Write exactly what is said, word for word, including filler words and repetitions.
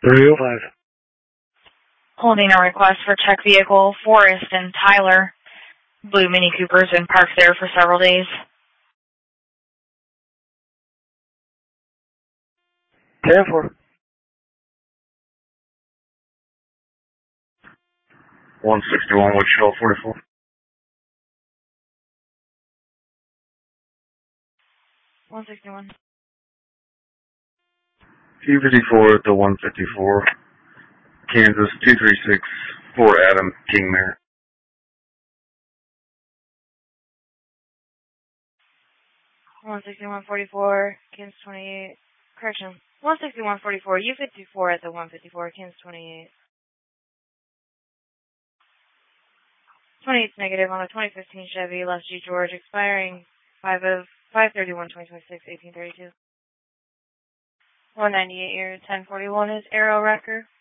three oh five. Holding a request for check vehicle Forrest and Tyler. Blue Mini Cooper's been parked there for several days. ten four. one sixty-one Wichita forty-four. one sixty-one. T fifty-four at the one fifty-four. Kansas two three six for Adam Kingmare. one sixty-one forty-four, Kansas twenty-eight. Correction. one sixty-one forty-four, U fifty-four at the one fifty-four, Kansas twenty-eight. twenty-eight's negative on a twenty fifteen Chevy, Les G. George, expiring five of five thirty-one twenty twenty-six, eighteen thirty-two. one ninety-eight year ten forty-one is Arrow Wrecker.